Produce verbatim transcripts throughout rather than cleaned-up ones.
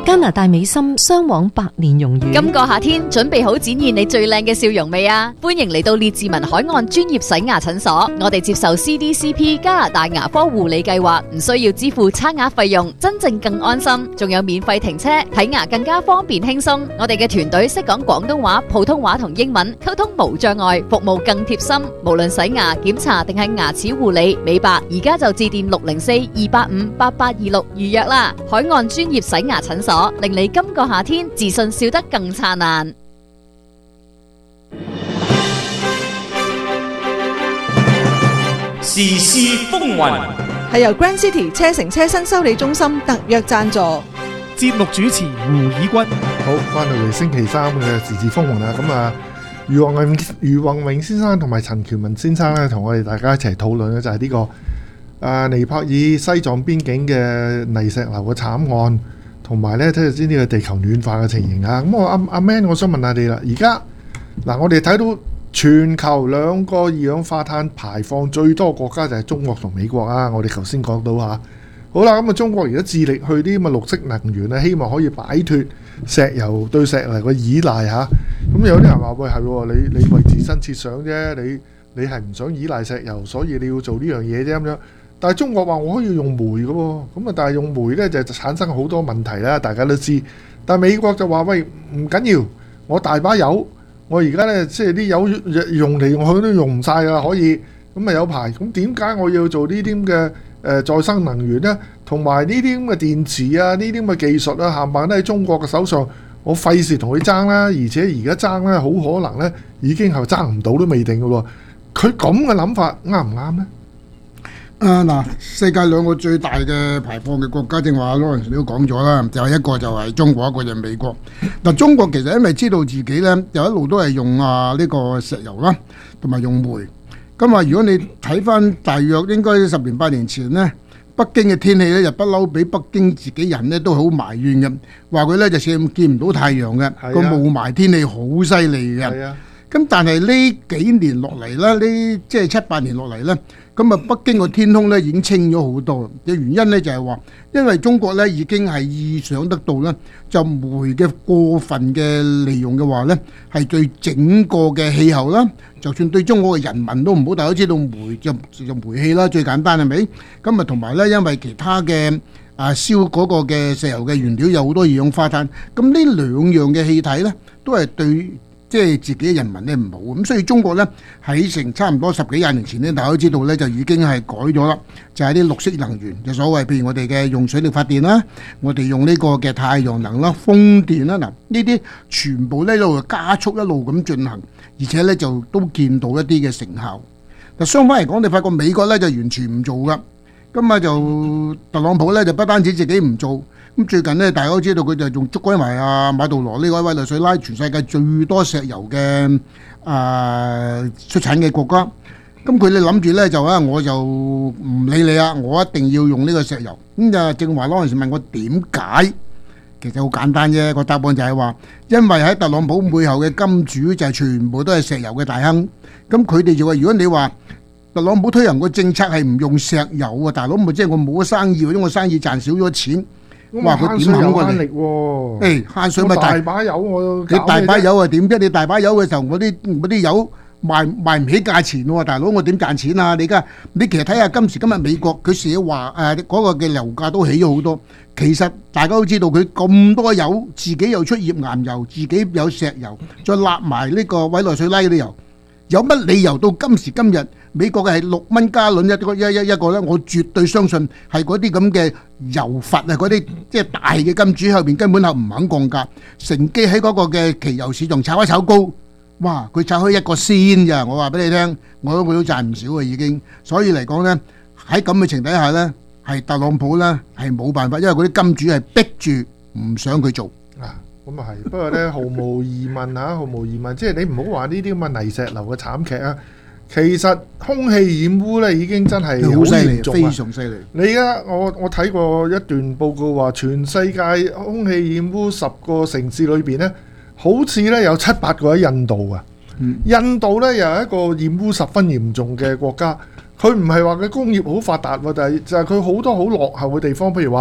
加拿大美心雙往百年榮譽。 今個夏天準備好展現你最靚嘅笑容未啊？歡迎嚟到列治文海岸專業洗牙診所，我哋接受 C D C P 加拿大牙科護理計劃，唔需要支付差額費用，真正更安心，仲有免費停車，睇牙更加方便輕鬆。我哋嘅團隊識講廣東話、普通話同英文，溝通無障礙，服務更貼心。無論洗牙、檢查定係牙齒護理、美白，而家就致電六零四二八五八八二六預約啦。海岸專業洗牙診所，令你今個夏天自信笑得更燦爛。 時事風雲係由 Grand City 車城車新修理中心特約贊助。 節目主持胡以軍。 好，翻到嚟星期三嘅時事風雲啦。咁啊，余宏永余宏永先生同埋陳喬文先生咧，同我哋大家一齊討論嘅就係呢、這個啊尼泊爾西藏邊境嘅泥石流嘅慘案，同埋咧睇下先呢個地球暖化嘅情形啊。咁我阿阿 Man， 我想問下你啦，而家嗱，我哋睇到全球兩個二氧化碳排放最多國家就係中國同美國啊。我哋頭先講到嚇，好啦，咁啊中國而家致力去啲咁嘅綠色能源咧，希望可以擺脫石油對石油嘅依賴嚇。咁有啲人話喂係喎，你你為自身設想啫，你你係唔想依賴石油，所以你要做呢樣嘢啫咁樣。但係中國話我可以用煤嘅喎，咁啊但係用煤咧就產生好多問題啦，大家都知。但係美國就話喂，唔緊要，我大把油，我而家咧即係啲油用嚟用去都用唔晒啦，可以咁啊有排。咁點解我要做呢啲咁嘅誒再生能源咧？同埋呢啲咁嘅電池啊，呢啲咁嘅技術啊，冚唪唥都喺中國嘅手上，我費事同佢爭啦。而且而家爭咧，好可能咧已經係爭唔到都未定嘅喎。佢咁嘅諗法啱唔啱咧？ 啊嗱，世界兩個最大嘅排放嘅國家，正話 Lawrence 你都講咗啦，就係一個就係中國，一個就係美國。嗱，中國其實因為知道自己咧，就一路都係用啊呢個石油啦，同埋用煤。咁啊，如果你睇翻大約應該十年八年前咧，北京嘅天氣咧就不嬲，俾北京自己人咧都好埋怨嘅，話佢咧就見見唔到太陽嘅，個霧霾天氣好犀利嘅。咁但係呢幾年落嚟咧，呢即係七八年落嚟咧，咁啊北京個天空咧已經清咗好多。嘅原因咧就係話，因為中國咧已經係意想得到咧，就煤嘅過分嘅利用嘅話咧，係對整個嘅氣候啦，就算對中國嘅人民都唔好。大家知道煤就就煤氣啦，最簡單係咪？咁啊同埋咧，因為其他嘅啊燒嗰個嘅石油嘅原料有好多二氧化碳，咁呢兩樣嘅氣體咧都係對即係自己嘅人民咧唔好，咁所以中國咧喺成差唔多十幾廿年前咧，大家都知道咧就已經係改咗啦，就係啲綠色能源，就所謂譬如我哋嘅用水力發電啦，我哋用呢個嘅太陽能啦、風電啦，嗱呢啲全部咧一路加速一路咁進行，而且咧就都見到一啲嘅成效。嗱相反嚟講，你發覺美國咧就完全唔做噶，咁啊就特朗普咧就不單止自己唔做。咁最近咧，大家都知道佢就仲捉歸埋阿馬杜羅呢位委內瑞拉全世界最多石油嘅啊出產嘅國家。咁佢哋諗住咧就啊，我就唔理你啊，我一定要用呢個石油。咁就正話嗰陣時問我點解，其實好簡單啫。個答案就係話，因為喺特朗普背後嘅金主就係全部都係石油嘅大亨。咁佢哋就話，如果你話特朗普推行個政策係唔用石油啊，大佬咪即係我冇咗生意，或者我生意賺少咗錢。哇！佢點諗過嚟？誒慳水咪大把油，我你大把油啊點啫？你大把油嘅時候，我啲嗰啲油賣賣唔起價錢喎，大佬我點賺錢啊？你而家你其實睇下今時今日美國佢寫話誒嗰個嘅油價都起咗好多。其實大家都知道佢咁多油，自己又出頁岩油，自己有石油，再立埋呢個委內瑞拉嗰啲油，有乜理由到今時今日美國嘅係六蚊加侖一個一一一個咧？我絕對相信係嗰啲咁嘅油閥啊，嗰啲即係大嘅金主後邊根本係唔肯降價，乘機喺嗰個嘅期油市場炒一炒高，哇！佢炒開一個仙咋，我話俾你聽，我都佢都賺唔少啊已經。所以嚟講咧，喺咁嘅情底下咧，係特朗普咧係冇辦法，因為嗰啲金主係逼住唔想佢做啊。咁啊係，不過咧毫無疑問嚇，毫無疑問，即係你唔好話呢啲咁嘅泥石流嘅慘劇啊。其實空氣染污咧已經真係好嚴重啊！ 非常犀利。 你而家我我睇過一段報告話，全世界空氣染污十個城市裏邊咧，好似咧有七八個喺印度啊。嗯、印度咧又係一個染污十分嚴重嘅國家。佢唔係話佢工業好發達喎，但係就係佢好多好落後嘅地方，譬如話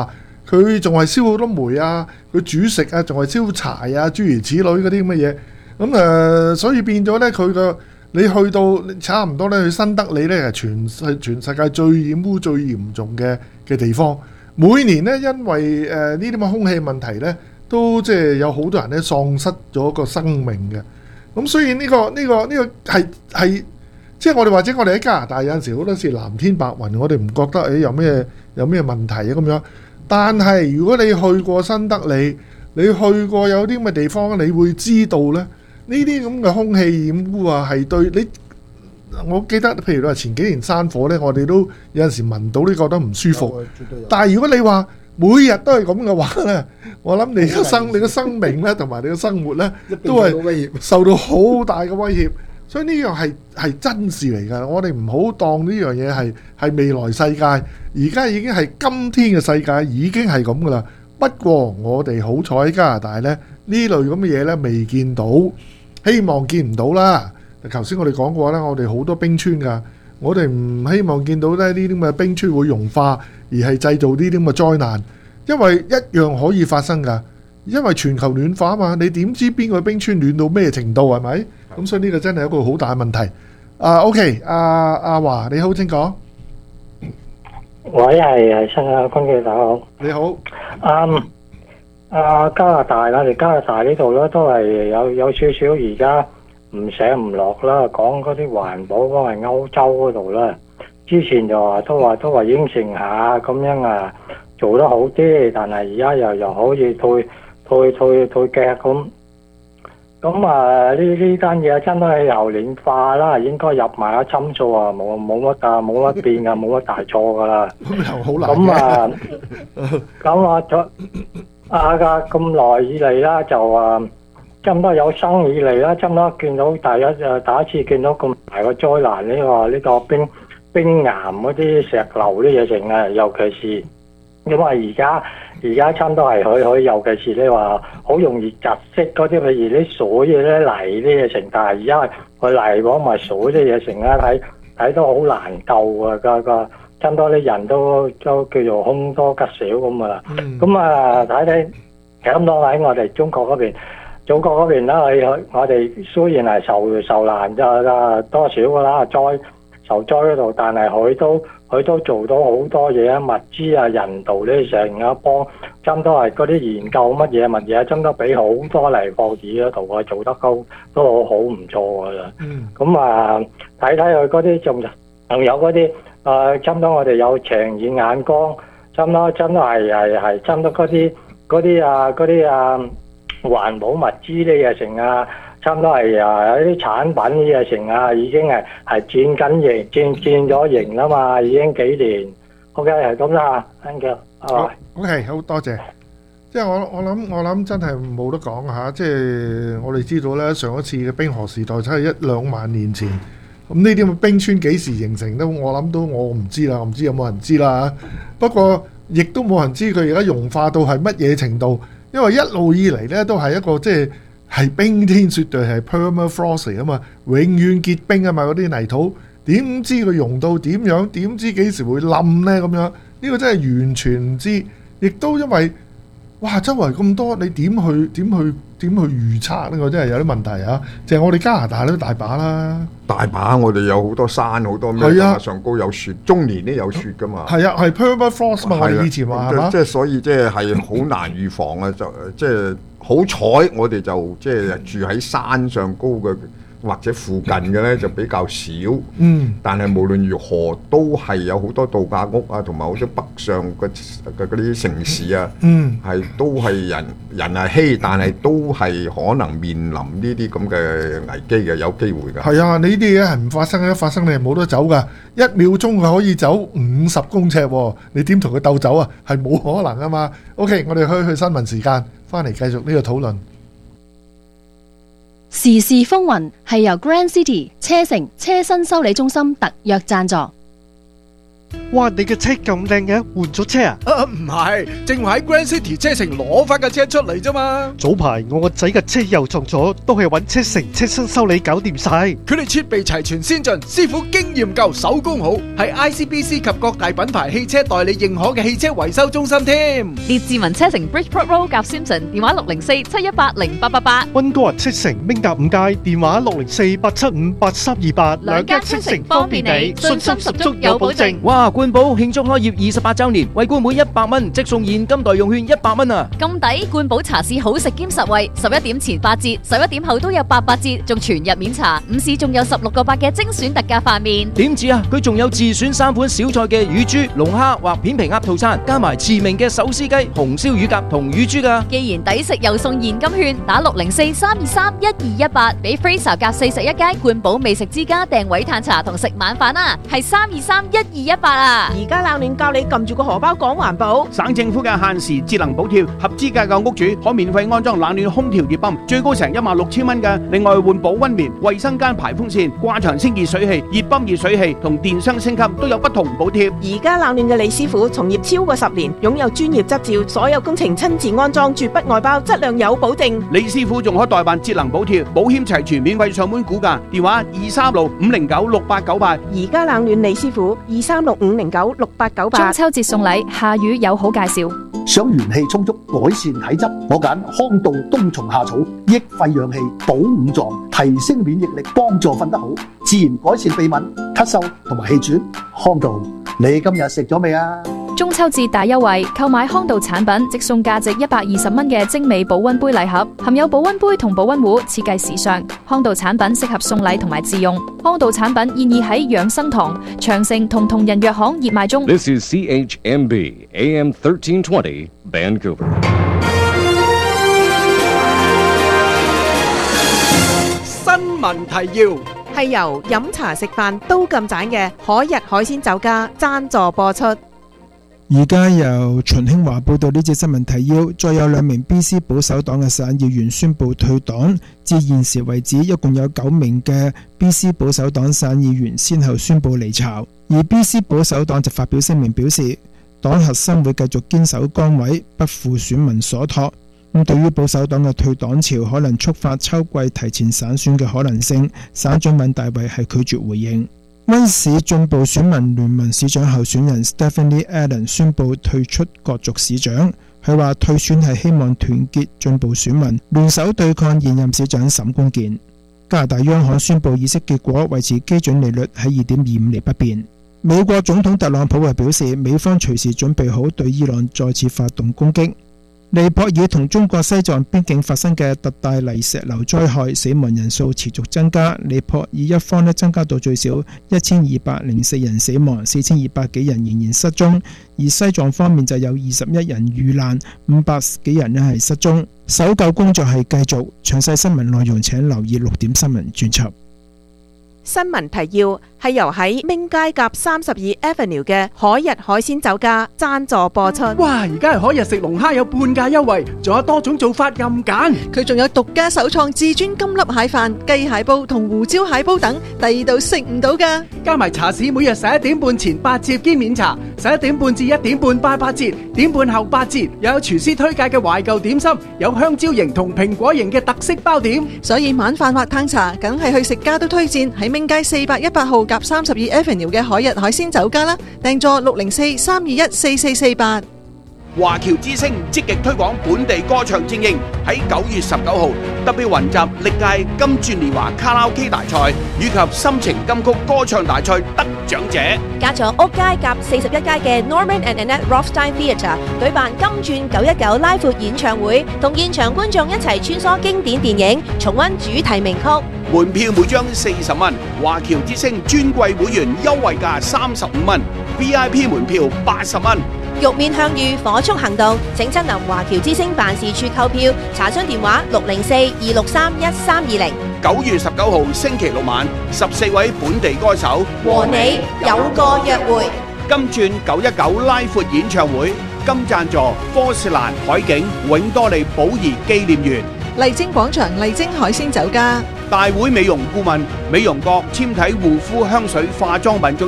佢仲係燒好多煤啊，佢煮食啊，仲係燒柴啊，諸如此類嗰啲咁嘅嘢。咁誒、呃，所以變咗咧，佢個你去到差唔多咧，去新德里咧係全世全世界最染污最嚴重嘅嘅地方。每年咧，因為誒呢啲咁嘅空氣問題咧，都即係有好多人咧喪失咗個生命嘅。咁所以呢、這個呢、這個呢、這個係係即係我哋或者我哋喺加拿大有陣時好多時藍天白雲，我哋唔覺得誒、哎、有咩有咩問題啊咁樣。但係如果你去過新德里，你去過有啲咁嘅地方，你會知道咧，呢啲咁嘅空氣染污啊，係對你。我記得譬如你話前幾年山火咧，我哋都有陣時聞到都覺得唔舒服。但係如果你話每日都係咁嘅話咧，我諗你嘅生你嘅生命咧，同埋你嘅生活咧，都係受到好大嘅威脅。所以呢樣係係真事嚟㗎，我哋唔好當呢樣嘢係係未來世界，而家已經係今天嘅世界，已經係咁㗎啦。不過我哋好彩喺加拿大咧，呢類咁嘅嘢咧未見到，希望見唔到啦。頭先我哋講過啦，我哋好多冰川㗎，我哋唔希望見到咧呢啲咁嘅冰川會融化，而係製造呢啲咁嘅災難，因為一樣可以發生㗎。因為全球暖化啊嘛，你點知邊個冰川暖到咩程度係咪？咁所以呢個真係一個好大嘅問題。啊 ，OK， 阿阿華你好，請講。 喂，係係新加坡嘅大好。 你好。 啱。啊，加拿大啦，我哋加拿大呢度咧都係有有少少而家唔上唔落啦，講嗰啲環保嗰係歐洲嗰度啦。之前就話都話都話應承下咁樣啊，做得好啲，但係而家又又可以退退退退腳咁。咁啊，呢呢單嘢真係由暖化啦，應該入埋一針數啊，冇冇乜啊，冇乜變噶，冇乜大錯噶啦。 咁又好難咁啊，咁啊，咗啊噶咁耐以嚟啦，就啊，差唔多有生以嚟啦，差唔多見到第一誒第一次見到咁大個災難呢個呢個冰冰岩嗰啲石流啲嘢成啊，尤其是因為而家。而家差唔多係佢佢，尤其是你話好容易窒息嗰啲，譬如啲水咧泥啲嘢成，但係而家佢泥講埋水啲嘢成啦，睇睇都好難救啊！個個差唔多啲人都都叫做凶多吉少咁啊！咁啊睇睇咁多喺我哋中國嗰邊，祖國嗰邊啦，佢我哋雖然係受受難就多少噶啦災受災嗰度，但係佢都。佢都做到好多嘢啊，物資啊、人道呢成啊幫，差唔多係嗰啲研究乜嘢乜嘢，差唔多俾好多嚟報紙嗰度啊，做得高都好好唔錯噶啦。咁、嗯、啊，睇睇佢嗰啲仲仲有嗰啲誒，差唔多我哋有長遠眼光，差唔多真係係係差唔多嗰啲嗰啲啊嗰啲啊環保物資呢嘢成啊。差唔多係啊，有啲產品呢嘢成啊，已經係係轉緊型，轉轉咗型啦嘛，已經幾年。OK，係咁啦，thank you。 好 ，OK，好多謝。即係我我諗我諗真係冇得講嚇。即係我哋知道咧，上一次嘅冰河時代真係一兩萬年前。咁呢啲咁嘅冰川幾時形成都我諗都我唔知啦，我唔知有冇人知啦。不過亦都冇人知佢而家融化到係乜嘢程度，因為一路以嚟咧都係一個即係。係冰天雪地，係 permafrost 啊嘛，永遠結冰啊嘛，嗰啲泥土點知佢溶到點樣？點知幾時會冧呢？咁樣呢、呢個真係完全唔知，亦都因為哇，周圍咁多，你點去點去點去預測呢個真係有啲問題啊！就係我哋加拿大都大把啦， 大把我哋有好多山，好多咩啊，上高有雪，中年都有雪噶嘛。係啊，係 permafrost 嘛，我哋以前話係嘛？ 即係所以即係係好難預防啊！就即係。好彩我哋就即係住喺山上高嘅或者附近嘅咧就比較少，嗯，但係無論如何都係有好多度假屋啊，同埋好多北上嘅嘅嗰啲城市啊，嗯，係都係人人係稀，但係都係可能面臨呢啲咁嘅危機嘅，有機會㗎。係啊，你呢啲嘢係唔發生，一發生你係冇得走㗎，一秒鐘佢可以走五十公尺喎，你點同佢鬥走啊？係冇可能啊嘛。OK， 我哋去去新聞時間。翻嚟繼續呢個討論。 時事風雲係由 Grand City 車城車身修理中心特約贊助。 哇！你嘅車咁靚嘅，換咗車啊？ 啊，唔係，正話喺 Grand City 車城攞翻架車出嚟啫嘛。 早排我個仔嘅車又撞咗，都係揾車城車身修理搞掂晒。 佢哋設備齊全先進，師傅經驗夠，手工好，係 I C B C 及各大品牌汽車代理認可嘅汽車維修中心添。 列治文車城 Bridgeport Road 夾 Simpson， 電話六零四七一八零八八八。 溫哥華車城明達五街，電話六零四八七五八三二八。 兩間車城方便你，信心十足有保證。 哇！冠寶慶祝開業二十八週年，為冠每一百蚊即送現金代用券一百蚊啊！ 咁抵，冠寶茶市好食兼實惠，十一點前八折，十一點後都有八八折，仲全日免茶。午市仲有十六個八嘅精選特價飯麵。 點止啊！佢仲有自選三款小菜嘅乳豬、龍蝦或片皮鴨套餐，加埋馳名嘅手撕雞、紅燒乳鴿同乳豬噶。 既然抵食又送現金券，打六零四三二三一二一八，俾 Fraser 夾四十一街冠寶美食之家訂位嘆茶同食晚飯啊！係三二三一二一八啊！ 而家冷暖教你撳住個荷包講環保。 省政府嘅限時節能補貼，合資格嘅屋主可免費安裝冷暖空調熱泵，最高成一萬六千蚊嘅。另外換保溫棉、衛生間排風扇、掛牆清熱水器、熱泵熱水器同電箱升級都有不同補貼。 而家冷暖嘅李師傅從業超過十年，擁有專業執照，所有工程親自安裝，絕不外包，質量有保證。 李師傅仲可代辦節能補貼，保險齊全，免費上門估價，電話二三六五零九六八九八。 而家冷暖李師傅二三六五零九六八九八。 中秋節送禮，夏雨有好介紹。 想元氣充足，改善體質，我揀康道冬蟲夏草，益肺養氣，補五臟，提升免疫力，幫助瞓得好，自然改善鼻敏、咳嗽同埋氣喘。康道，你今日食咗未啊？ 中秋節大優惠，購買康道產品即送價值一百二十蚊嘅精美保溫杯禮盒，含有保溫杯同保溫壺，設計時尚。康道產品適合送禮同埋自用。康道產品現已喺養生堂、長城同同仁藥行熱賣中。 This is C H M B A M thirteen twenty Vancouver。 新聞提要係由飲茶食飯都咁盞嘅海逸海鮮酒家贊助播出。 而家由秦興華報道呢節新聞提要，再有兩名 B C 保守黨嘅省議員宣布退黨，至現時為止一共有九名嘅 B C 保守黨省議員先後宣布離巢，而 B C 保守黨就發表聲明表示，黨核心會繼續堅守崗位，不負選民所託。咁對於保守黨嘅退黨潮可能觸發秋季提前省選嘅可能性，省長尹大衛係拒絕回應。溫市進步選民聯盟市長候選人 Stephanie Allen 宣布退出角逐市長，佢話退選係希望團結進步選民，聯手對抗現任市長沈冠健。加拿大央行宣布議息結果，維持基準利率喺二點二五厘不變。美國總統特朗普又表示，美方隨時準備好對伊朗再次發動攻擊。尼泊爾同中國西藏邊境發生嘅特大泥石流災害，死亡人數持續增加。尼泊爾一方咧增加到最少一千二百零四人死亡，四千二百幾人仍然失蹤。而西藏方面就有二十一人遇難，五百幾人咧係失蹤。搜救工作係繼續。詳細新聞內容請留意六點新聞專輯。 新聞提要係由喺明街夾三十二 Avenue 嘅海逸海鮮酒家贊助播出。 哇！而家係海逸食龍蝦有半價優惠，仲有多種做法任揀。 佢仲有獨家首創至尊金粒蟹飯、雞蟹煲同胡椒蟹煲等，第二度食唔到㗎。 加埋茶市每日十一點半前八折兼免茶，十一點半至一點半八八折，點半後八折。又有廚師推介嘅懷舊點心，有香蕉型同蘋果型嘅特色包點。 所以晚飯或嘆茶，梗係去食家都推薦喺明街四百一百號夾三十二 Avenue 嘅海逸海鮮酒家啦，訂座六零四三二一四四四八。 華僑之星積極推廣本地歌唱精英，喺九月十九號特別雲集歷屆金鑽年華卡拉 OK 大賽以及心情金曲歌唱大賽得獎者， 加上屋街夾四十一街嘅 Norman and Annette Rothstein Theatre 舉辦金鑽九一九拉闊演唱會，同現場觀眾一齊穿梭經典電影，重溫主題名曲。 門票每張四十蚊，華僑之星尊貴會員優惠價三十五蚊 ，V I P 門票八十蚊。 玉面向遇火速行動，請親臨華僑之星辦事處購票，查詢電話六零四二六三一三二零。 九月十九號星期六晚，十四位本地歌手和你有個約會。 金鑽九一九拉闊演唱會，金贊助科士蘭海景永多利寶儀紀念園。 麗晶廣場麗晶海鮮酒家。 大會美容顧問美容閣纖體護膚香水化妝品中心。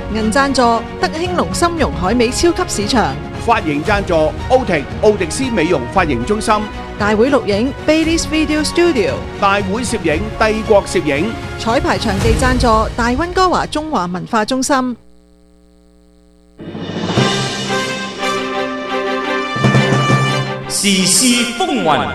銀贊助德興隆參茸海味超級市場， 髮型贊助奧婷奧迪斯美容髮型中心， 大會錄影 Baileys Video Studio， 大會攝影帝國攝影， 彩排場地贊助大溫哥華中華文化中心。 時事風雲，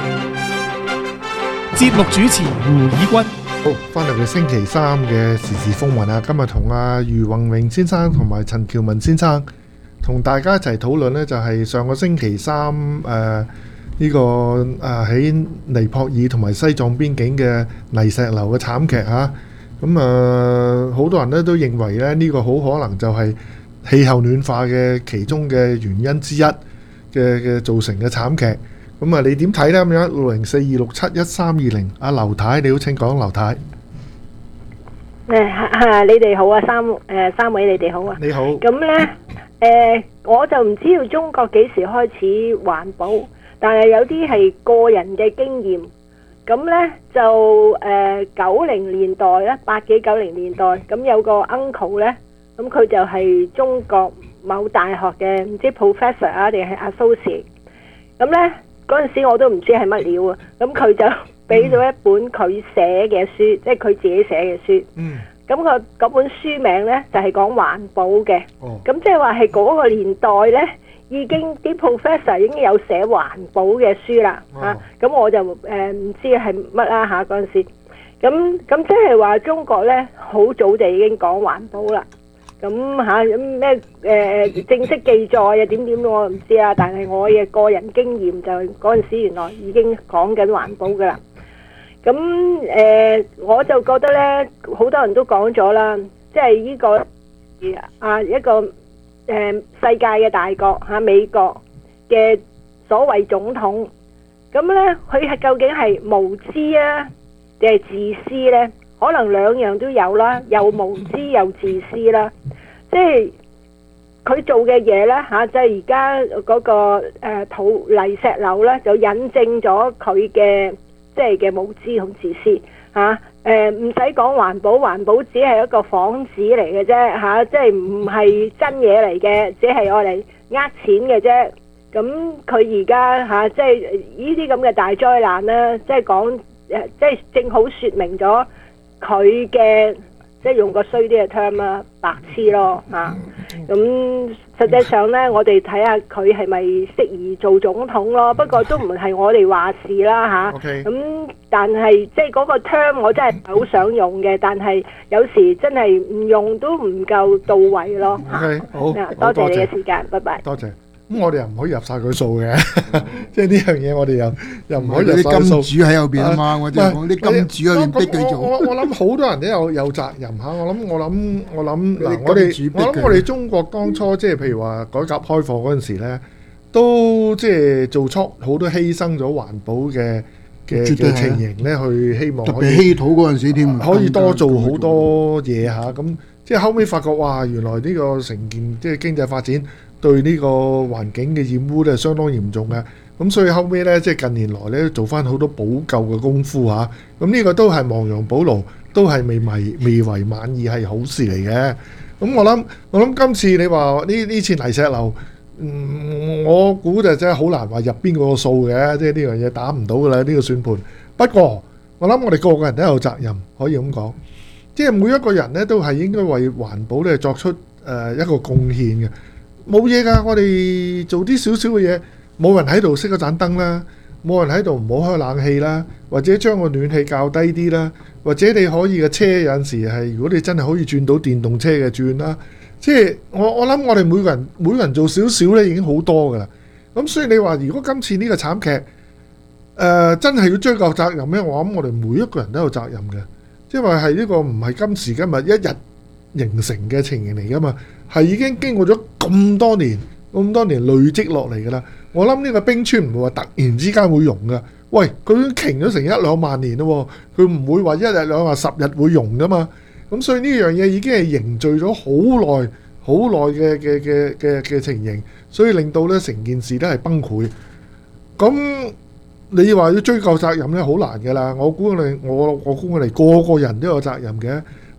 節目主持胡以軍。 好，翻嚟嘅星期三嘅時事風雲啊！今日同阿余宏榮先生同埋陳喬文先生同大家一齊討論呢，就係上個星期三誒呢、呃這個誒喺、呃、尼泊爾同埋西藏邊境嘅泥石流嘅慘劇嚇。咁啊，好、呃、多人咧都認為咧呢、這個好可能就係氣候暖化嘅其中嘅原因之一嘅嘅造成嘅慘劇。咁啊，你點睇呢？咁樣六零四二六七一三二零，阿劉太，你好，請講，劉太。 誒嚇，你哋好啊，三誒三位你哋好啊。 你好。 咁呢，誒，我就唔知道中國幾時開始環保，但係有啲係個人嘅經驗。咁呢就誒九零年代咧，八幾九零年代，咁有個 uncle 呢，咁佢就係中國某大學嘅唔知 professor 啊定係 associate。咁呢。嗰陣時我都唔知係乜料啊，咁佢就俾咗一本佢寫嘅書，即係佢自己寫嘅書。嗯。咁佢嗰本書名呢，就係講環保嘅。哦。咁即係話係嗰個年代呢，已經啲 professor 已經有寫環保嘅書啦。哦。啊，咁我就誒唔、呃、知係乜啦嚇嗰陣時。咁咁即係話中國呢，好早就已經講環保啦。咁嚇咩誒正式記載啊點點我唔知啊，但係我嘅個人經驗就嗰陣時原來已經講緊環保噶啦。咁誒、呃、我就覺得咧，好多人都講咗啦，即係呢個啊一個誒、呃、世界嘅大國嚇、啊、美國嘅所謂總統，咁咧佢係究竟係無知啊定係自私咧？可能兩樣都有啦，又無知又自私啦。即係佢做嘅嘢呢，嚇、啊，即係而家嗰個、呃、土泥石流呢，就引證咗佢嘅即係嘅無知同自私嚇。誒唔使講環保，環保只係一個幌子嚟嘅啫嚇，即係唔係真嘢嚟嘅，只係我嚟呃錢嘅啫。咁佢而家嚇，即係呢啲咁嘅大災難呢，即係講誒，即係正好説明咗。佢嘅即係用個衰啲嘅 term 啦，白痴咯嚇。咁、啊、實際上呢，我哋睇下佢係咪適宜做總統咯。不過都唔係我哋話事啦嚇。咁、啊 okay. 但係即係嗰個 term 我真係好想用嘅，但係有時真係唔用都唔夠到位咯。 OK，好， 多謝你嘅時間，拜拜。 多謝。咁我哋又唔可以入晒佢數嘅，即係呢樣嘢我哋又又唔可以入晒數。 啲金主喺後邊啊嘛，我就講啲金主喺邊逼佢做。 我我諗好多人都有有責任嚇。我諗我諗我諗嗱，我哋我諗我哋中國當初即係譬如話改革開放嗰陣時咧，都即係做出好多犧牲咗環保嘅嘅嘅情形咧，去希望可以稀土嗰陣時添， 可以多做好多嘢嚇。咁即係後尾發覺哇，原來呢個成件即係經濟發展。對呢個環境嘅染污咧，相當嚴重嘅。咁所以後尾咧，即係近年來咧，做翻好多補救嘅功夫嚇。咁呢個都係亡羊補牢，都係未為未為滿意，係好事嚟嘅。咁我諗，我諗今次你話呢呢次泥石流，嗯，我估就真係好難話入邊個數嘅，即係呢樣嘢打唔到噶啦，呢個算盤。不過我諗我哋個個人都有責任，可以咁講。即係每一個人咧，都係應該為環保咧作出誒一個貢獻嘅。冇嘢㗎，我哋做啲少少嘅嘢，冇人喺度熄嗰盞燈啦，冇人喺度唔好開冷氣啦，或者將個暖氣較低啲啦，或者你可以嘅車有陣時係，如果你真係可以轉到電動車嘅轉啦，即係我我諗我哋每個人每個人做少少咧已經好多㗎啦。咁所以你話如果今次呢個慘劇，誒、呃、真係要追究責任咧，我諗我哋每一個人都有責任嘅，因為係呢個唔係今時今日一日形成嘅情形嚟㗎嘛。係已經經過咗咁多年，咁多年累積落嚟㗎啦。我諗呢個冰川唔會話突然之間會溶㗎。喂，佢已經停咗成一兩萬年咯，佢唔會話一日兩日十日會溶㗎嘛。咁所以呢樣嘢已經係凝聚咗好耐、好耐嘅嘅嘅嘅嘅情形，所以令到咧成件事都係崩潰。咁你話要追究責任咧，好難㗎啦。我估我哋我我估我哋個個人都有責任嘅。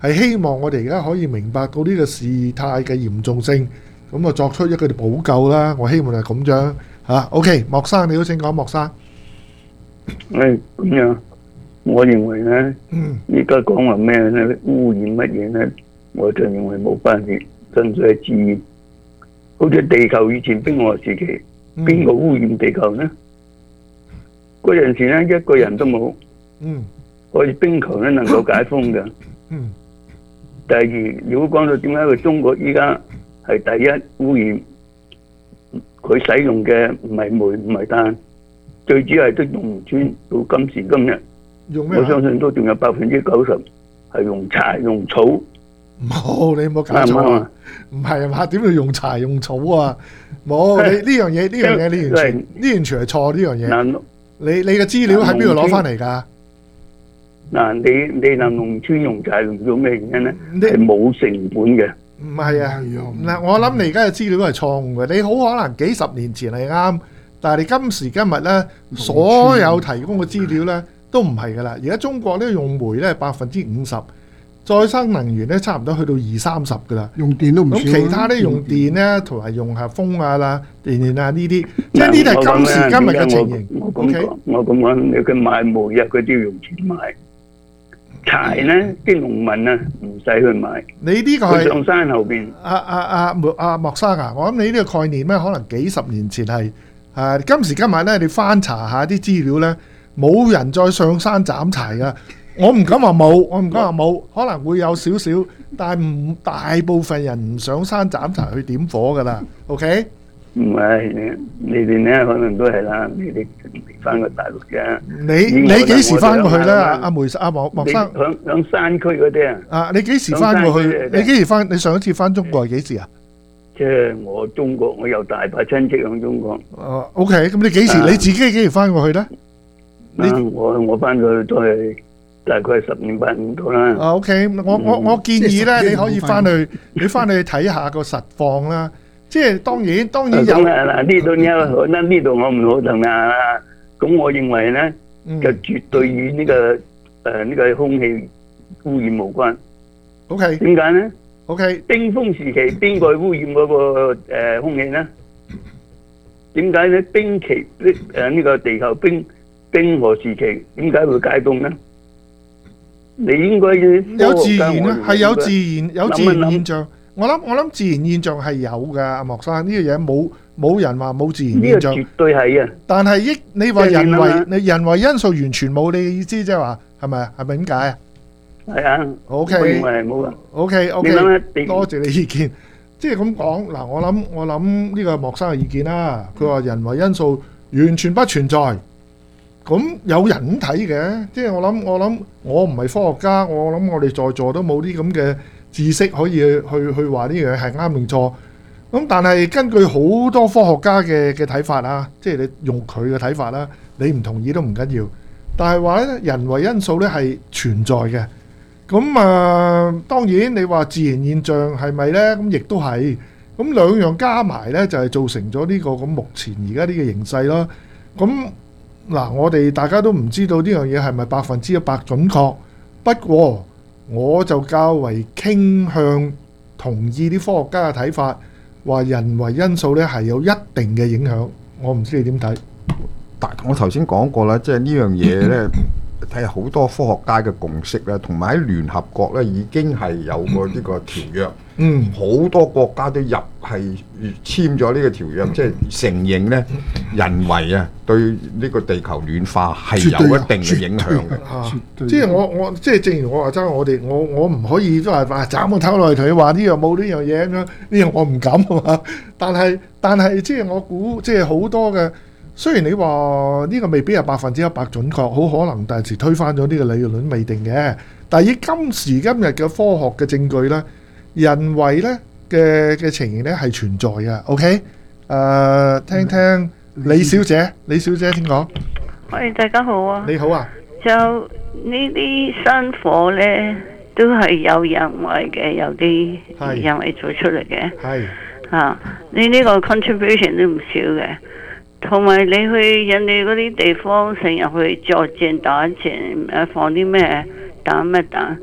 係希望我哋而家可以明白到呢個事態嘅嚴重性，咁啊作出一個補救啦。我希望係咁樣嚇。OK，莫生你都請講，莫生。 誒咁樣，我認為咧，依家講話咩咧污染乜嘢咧，我就認為冇關係，純粹係自然。好似地球以前冰河時期，邊個污染地球咧？嗰陣時咧一個人都冇， 嗯， 所以冰球咧能夠解封嘅。 嗯。 第二，如果講到點解佢中國依家係第一污染，佢使用嘅唔係煤唔係炭，最主要係都用唔穿到今時今日。 用咩？ 我相信都仲有百分之九十係用柴用草。 冇，你冇搞錯啊！唔係啊嘛，點會用柴用草啊？冇，你呢樣嘢呢樣嘢你完全呢完全係錯呢樣嘢。你你嘅資料喺邊度攞翻嚟㗎？ 嗱，你你南農村用柴用做咩原因咧？係冇成本嘅。 唔係啊，嗱，我諗你而家嘅資料係錯誤嘅。你好可能幾十年前係啱，但係你今時今日咧，所有提供嘅資料咧都唔係㗎啦。而家中國咧用煤咧百分之五十。再生能源咧，差唔多去到二三十噶啦， 用電都唔少。 咁其他咧用電咧，同埋用下風啊啦、電電啊呢啲，即係呢啲係今時今日嘅情形。 我咁講，我咁講，你佢買煤啊，佢都要用錢買。柴咧，啲農民啊唔使去買。 你呢個係上山後邊。 阿阿阿莫阿莫生啊，我諗你呢個概念咧，可能幾十年前係誒，今時今日咧，你翻查下啲資料咧，冇人再上山斬柴噶。我唔敢話冇，我唔敢話冇，可能會有少少，但係唔大部分人唔上山斬柴去點火噶啦。OK？ 唔係你你哋咧，可能都係啦。你哋未翻過大陸嘅。 你你幾時翻過去咧？阿阿梅阿莫莫生。 響響山區嗰啲啊。 啊！你幾時翻過去？你幾時翻？你上一次翻中國係幾時啊？ 即係我中國，我有大把親戚響中國。 哦 ，OK，咁你幾時？你自己幾時翻過去咧？ 你我我翻過去都係。大概係十年八年到啦。 啊 OK，我我我建議咧，你可以翻去，你翻去睇下個實況啦。即係當然當然有。 嗱呢度有，嗱呢度我唔好同啊。咁我認為咧，就絕對與呢個誒呢個空氣污染無關。 OK。 點解咧 ？OK。 冰封時期邊個污染嗰個誒空氣咧？點解咧？冰期呢誒呢個地球冰冰河時期點解會解凍咧？你應該有自然啦，係有自然有自然現象。我諗我諗自然現象係有㗎，阿莫生呢個嘢冇冇人話冇自然現象。 呢個絕對係啊！ 但係益你話人為你人為因素完全冇，你嘅意思即係話係咪啊？係咪點解啊？ 係啊。 O K。 我認為冇啊。 O K O K。多謝你意見。即係咁講嗱，我諗我諗呢個莫生嘅意見啦。佢話人為因素完全不存在。咁有人咁睇嘅，即係我諗，我諗我唔係科學家，我諗我哋在座都冇啲咁嘅知識可以去去去話呢樣嘢係啱定錯。咁但係根據好多科學家嘅嘅睇法啊，即係你用佢嘅睇法啦，你唔同意都唔緊要。但係話咧，人為因素咧係存在嘅。咁啊，當然你話自然現象係咪咧？咁亦都係。咁兩樣加埋咧，就係造成咗呢個咁目前而家呢個形勢咯。咁嗱，我哋大家都唔知道呢樣嘢係咪百分之一百準確，不過我就較為傾向同意啲科學家嘅睇法，話人為因素咧係有一定嘅影響。我唔知你點睇？ 但我頭先講過啦，即係呢樣嘢咧，睇下好多科學家嘅共識啦，同埋喺聯合國咧已經係有過呢個條約。嗯，好多國家都入係簽咗呢個條約，即係承認咧人為啊對呢個地球暖化係有一定嘅影響嘅。 即係我我即係正如我話齋，我哋我我唔可以都係話斬個頭落嚟同你話呢樣冇呢樣嘢咁樣，呢樣我唔敢啊嘛。但係但係即係我估即係好多嘅，雖然你話呢個未必係百分之一百準確，好可能第時推翻咗呢個理論未定嘅。但係以今時今日嘅科學嘅證據咧，人為咧嘅嘅情形咧係存在嘅。OK，誒，聽聽李小姐，李小姐聽講。 喂，大家好啊。 你好啊。 就呢啲山火咧，都係有人為嘅，有啲人為做出嚟嘅。 係。 啊，你呢個 contribution 都唔少嘅。同埋你去人哋嗰啲地方，成日去作戰打仗，誒放啲咩彈乜彈，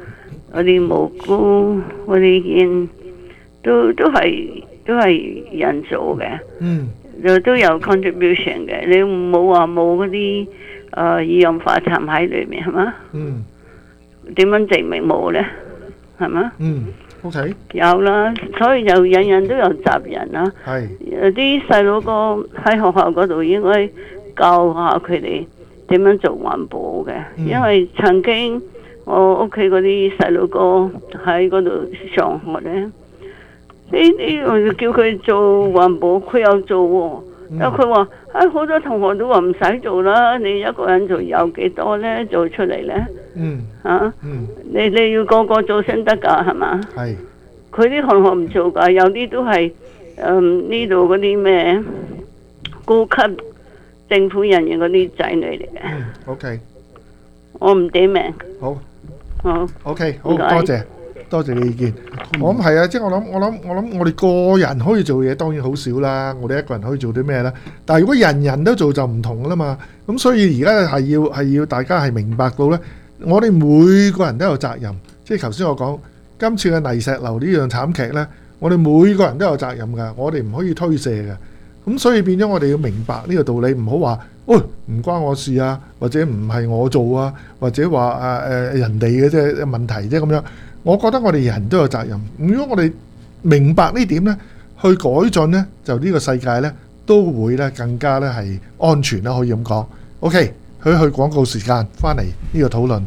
嗰啲蘑菇嗰啲煙都都係都係人做嘅， 嗯， 就都有 contribution 嘅。你冇話冇嗰啲誒二氧化碳喺裏面係嘛？ 嗯， 點樣證明冇咧？係嘛？ 嗯，OK， 有啦，所以就人人都有責任啦。 係有啲細佬哥喺學校嗰度應該教下佢哋點樣做環保嘅， 嗯因為曾經我屋企嗰啲細佬哥喺嗰度上學咧，呢呢我就叫佢做環保，佢有做喎。但佢話：啊，好多同學都話唔使做啦，你一個人做有幾多咧？做出嚟咧？ 嗯， 啊， 嗯， 你你要個個做先得㗎，係嘛？ 係。 佢啲同學唔做㗎，有啲都係誒呢度嗰啲咩高級政府人員嗰啲仔女嚟嘅。 嗯，OK， 我唔點名。 好， 好 ，OK，好， 唔該多謝，多謝你意見。我諗係啊，即係我諗，我諗，我諗，我哋個人可以做嘢當然好少啦。我哋一個人可以做啲咩咧？但係如果人人都做就唔同噶啦嘛。咁所以而家係要係要大家係明白到咧，我哋每個人都有責任。即係頭先我講今次嘅泥石流呢樣慘劇咧，我哋每個人都有責任㗎，我哋唔可以推卸嘅。咁所以變咗我哋要明白呢個道理，唔好話，喂，唔關我事啊，或者唔係我做啊，或者話誒誒人哋嘅啫問題啫咁樣。我覺得我哋人都有責任。如果我哋明白呢點咧，去改進咧，就呢個世界咧都會咧更加咧係安全啦，可以咁講。OK，去去廣告時間，翻嚟呢個討論。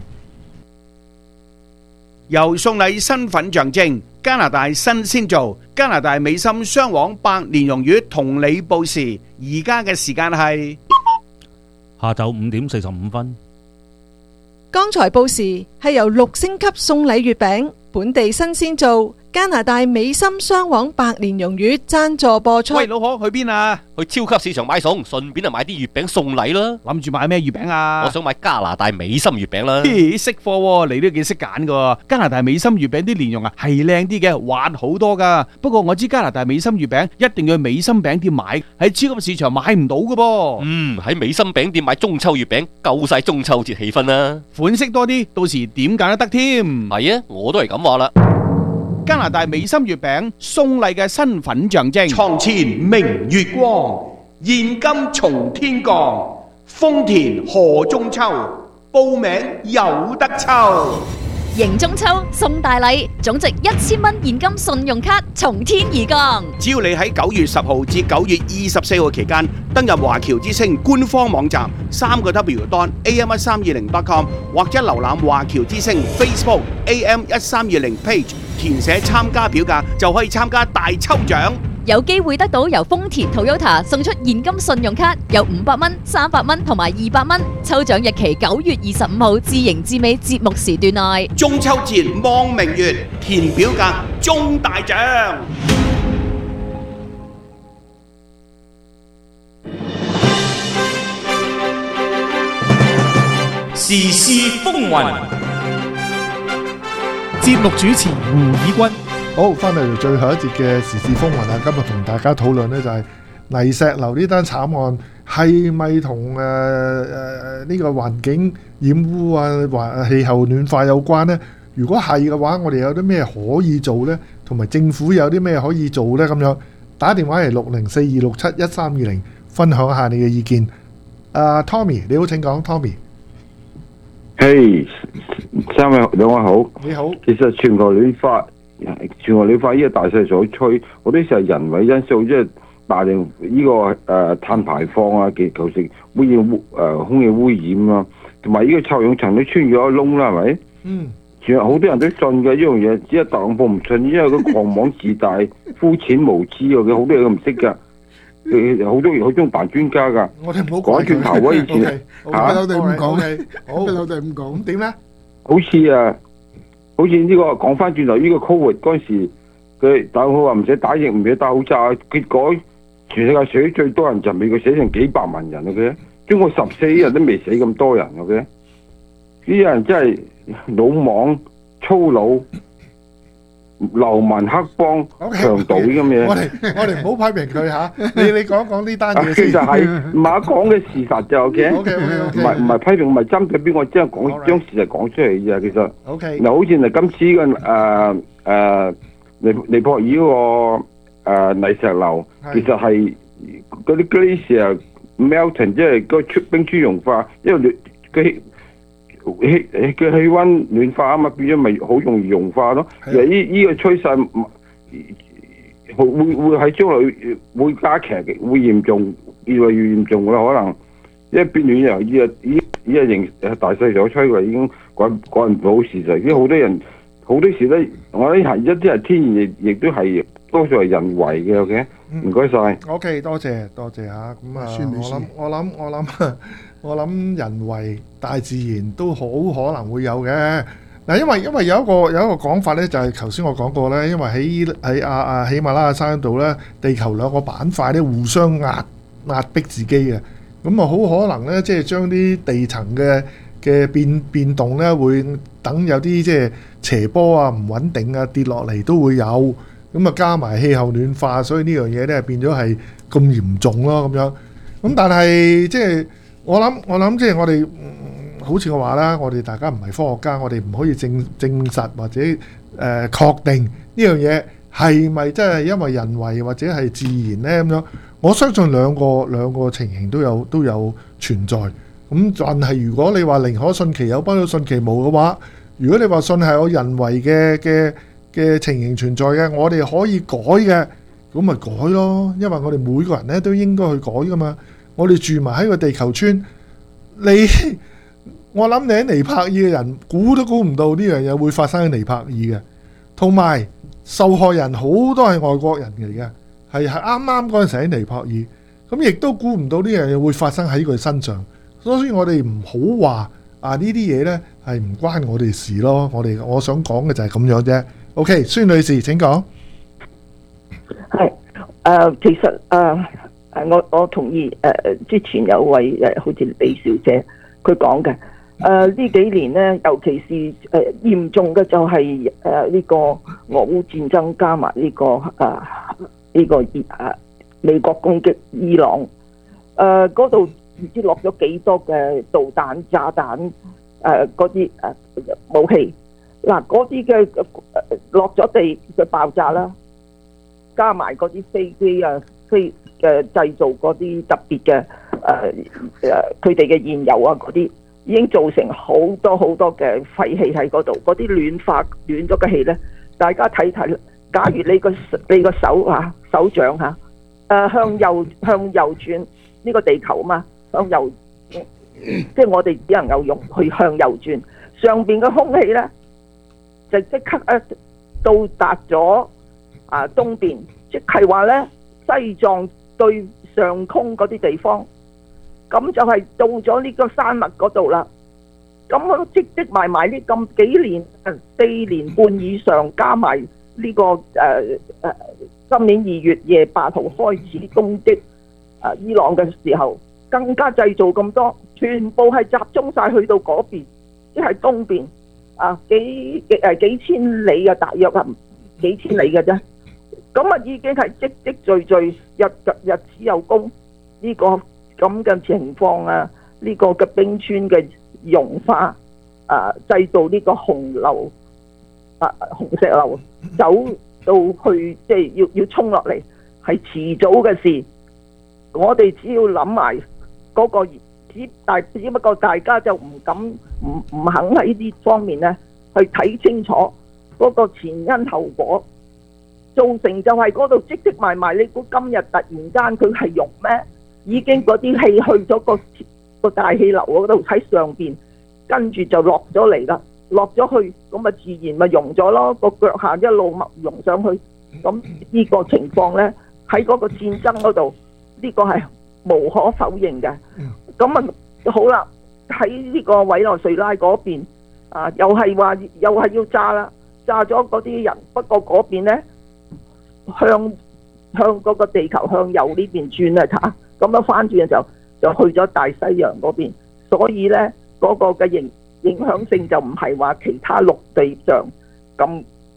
由送禮身份象徵，加拿大新鮮做，加拿大美心雙黃白蓮蓉魚同你報時，而家嘅時間係下晝五點四十五分。 剛才報時係由六星級送禮月餅，本地新鮮做，加拿大美心雙黃白蓮蓉魚贊助播出。 喂，老婆去邊啊？ 去超級市場買餸，順便就買啲月餅送禮啦。 諗住買咩月餅啊？ 我想買加拿大美心月餅啦。 咦，識貨喎，你都幾識揀噶。加拿大美心月餅啲蓮蓉啊係靚啲嘅，滑好多噶。不過我知加拿大美心月餅一定要去美心餅店買，喺超級市場買唔到噶噃。 嗯，喺美心餅店買中秋月餅，夠晒中秋節氣氛啦。 款式多啲，到時點揀都得添。 係啊，我都係咁話啦。 加拿大美心月餅送禮嘅身份象徵，床前明月光，現金從天降，豐田賀中秋，報名有得抽。 迎中秋送大禮，總值一千蚊現金信用卡從天而降。 只要你喺九月十號至九月二十四號期間登入華僑之星官方網站三個 W dot A M 一三二零 dot com 或者瀏覽華僑之星 Facebook A M 一三二零 page， 填寫參加表格就可以參加大抽獎。 有機會得到由豐田 Toyota 送出現金信用卡，有五百蚊、三百蚊同埋二百蚊。抽獎日期九月二十五號至迎至尾節目時段內。 中秋節望明月，填表格中大獎。 時事風雲， 節目主持胡以軍。 好，翻嚟最後一節嘅時事風雲啊！今日同大家討論呢就係泥石流呢單慘案係咪同誒誒呢個環境染污啊、環氣候暖化有關呢？如果係嘅話，我哋有啲咩可以做呢？同埋政府有啲咩可以做呢？咁樣打電話嚟六零四二六七一三二零，分享下你嘅意見。阿 Tommy，你好，請講 ，Tommy。 嘿，三位兩位好。 你好。 其實全球暖化。全球暖化呢個大勢所趨，好多時係人為因素，即係大量呢個誒碳排放啊，嘅構成污染污誒空氣污染啊，同埋呢個臭氧層都穿咗個窿啦，係咪？ 嗯。其實好多人都信嘅呢樣嘢，只係特朗普唔信，因為佢狂妄自大、膚淺無知嘅，佢好多嘢都唔識㗎。誒好多好中意扮專家㗎。 我哋唔好講轉頭啊！以前嚇， 不嬲都係咁講嘅，好， 不嬲都係咁講。 咁點咧？ 好似啊〜好似呢、這個講翻轉頭，呢個 Covid 嗰陣時，佢特朗普話唔使打疫，唔使戴口罩，結果全世界死最多人就美國死成幾百萬人嘅，中國十四日都未死咁多人嘅，呢啲人真係魯莽粗魯， 流氓黑幫強盜咁嘢。 我哋我哋唔好批評佢嚇，你你講講呢單嘢先。 其實係馬講嘅事實就 OK。 OK OK OK。 唔係唔係批評，唔係針對邊個，即係講將事實講出嚟啫。其實 OK。 嗱，好似係今次嘅誒誒尼尼泊爾嗰個誒泥石流，其實係嗰啲 glacier melting， 即係個冰川融化，因為佢。氣嘅氣温暖化啊嘛，變咗咪好容易融化咯。其實依依個趨勢會會喺將來會加劇嘅，會嚴重，越嚟越嚴重啦。可能因為變暖又依個依依個形大勢所趨嘅，已經改改唔到事實。因為好多人好多時咧，我啲係一啲係天然，亦亦都係多數係人為嘅。OK，唔該晒。 OK，多謝多謝嚇。咁啊，我諗我諗我諗。我諗人為大自然都好可能會有嘅嗱，因為因為有一個有一個講法咧，就係頭先我講過咧，因為喺喺亞亞喜馬拉雅山度咧，地球兩個板塊咧互相壓壓迫自己嘅，咁啊好可能咧，即係將啲地層嘅嘅變變動咧，會等有啲即係斜坡啊、唔穩定啊跌落嚟都會有，咁啊加埋氣候暖化，所以呢樣嘢咧變咗係咁嚴重咯咁樣，咁但係即係。我諗我諗即係我哋、嗯、好似我話啦，我哋大家唔係科學家，我哋唔可以證證實或者誒、呃、確定呢樣嘢係咪真係因為人為或者係自然呢咁樣。我相信兩個兩個情形都有都有存在。咁但係如果你話寧可信其有不可信其無嘅話，如果你話信係有人為嘅嘅嘅情形存在嘅，我哋可以改嘅，咁咪改咯。因為我哋每個人咧都應該去改噶嘛。我哋住埋喺個地球村，你我諗你喺尼泊爾嘅人估都估唔到呢樣嘢會發生喺尼泊爾嘅，同埋受害人好多係外國人嚟嘅，係係啱啱嗰陣時喺尼泊爾，咁亦都估唔到呢樣嘢會發生喺佢身上，所以我哋唔好話啊呢啲嘢呢係唔關我哋事咯。我哋我想講嘅就係咁樣啫。OK， 孫女士請講。 係誒、呃，其實誒。呃誒，我我同意誒、呃，之前有位誒、呃，好似李小姐佢講嘅，誒、呃、呢幾年咧，尤其是誒、呃、嚴重嘅就係誒呢個俄烏戰爭加埋呢、這個誒呢、呃這個誒、呃、美國攻擊伊朗，誒嗰度唔知落咗幾多嘅導彈、炸彈誒嗰啲誒武器，嗱嗰啲嘅落咗地嘅爆炸啦，加埋嗰啲飛機啊飛。嘅製造嗰啲特別嘅誒誒，佢哋嘅燃油啊嗰啲，已經造成好多好多嘅廢氣喺嗰度。嗰啲暖化暖咗嘅氣咧，大家睇睇。假如你個你個手啊手掌嚇誒、啊、向右向右轉呢個地球啊嘛，向右即係我哋只能夠用去向右轉，上邊嘅空氣咧就即刻咧到達咗啊東邊，即係話咧西藏對上空嗰啲地方，咁就係到咗呢個山脈嗰度啦。咁我積積埋埋呢咁幾年，四年半以上，加埋呢、這個誒誒、呃，今年二月廿八號開始攻擊啊、呃、伊朗嘅時候，更加製造咁多，全部係集中晒去到嗰邊，即係東邊啊幾幾誒幾千里啊，大約啊幾千里嘅啫。咁啊，已經係積積聚聚，日日子有功呢、這個咁嘅情況啊！呢、這個嘅冰川嘅融化啊，製造呢個洪流啊，紅石流走到去，即係要要衝落嚟，係遲早嘅事。我哋只要諗埋嗰個只大，只不過大家就唔敢唔唔肯喺呢啲方面咧去睇清楚嗰個前因後果。造成就係嗰度積積埋埋，你估今日突然間佢係融咩？已經嗰啲氣去咗個個大氣流嗰度喺上邊，跟住就落咗嚟啦，落咗去咁咪自然咪融咗咯，個腳下一路咪融上去。咁呢個情況呢，喺嗰個戰爭嗰度，呢個係無可否認嘅。咁啊好啦，喺呢個委內瑞拉嗰邊啊，又係話又係要炸啦，炸咗嗰啲人，不過嗰邊呢。向向嗰個地球向右呢邊轉啊，嚇咁樣翻轉嘅時候就去咗大西洋嗰邊，所以咧嗰、嗰個嘅影影響性就唔係話其他陸地上咁